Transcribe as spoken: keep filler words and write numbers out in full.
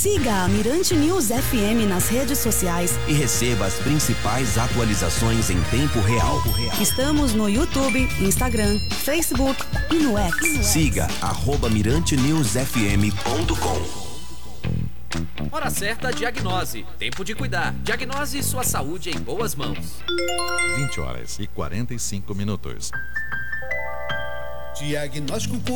Siga a Mirante News F M nas redes sociais e receba as principais atualizações em tempo real. Estamos no YouTube, Instagram, Facebook e no X. Siga arroba mirante news f m ponto com. Hora certa, diagnose. Tempo de cuidar. Diagnose sua saúde em boas mãos. vinte horas e quarenta e cinco minutos. Diagnóstico